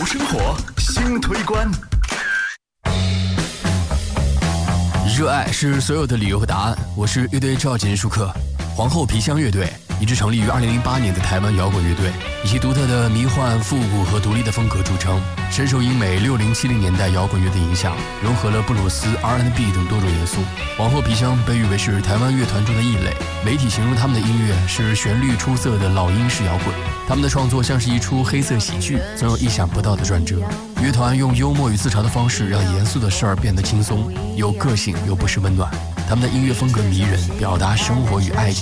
生活新推关。 热爱是所有的理由和答案。我是乐队赵简舒克，皇后皮箱乐队，一支成立于2008年的台湾摇滚乐队，以其独特的迷幻、复古和独立的风格著称，深受英美60、70年代摇滚乐的影响，融合了布鲁斯、R&B 等多种元素。皇后皮箱被誉为是台湾乐团中的异类，媒体形容他们的音乐是旋律出色的老英式摇滚。他们的创作像是一出黑色喜剧，总有意想不到的转折。乐团用幽默与自嘲的方式，让严肃的事儿变得轻松，有个性又不失温暖。他们的音乐风格迷人，表达生活与爱情。